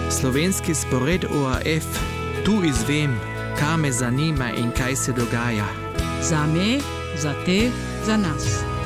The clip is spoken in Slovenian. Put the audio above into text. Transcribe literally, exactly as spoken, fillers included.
Slovenski spored O R F, tu izvem, kaj me zanima in kaj se dogaja. Za me, za te, za nas.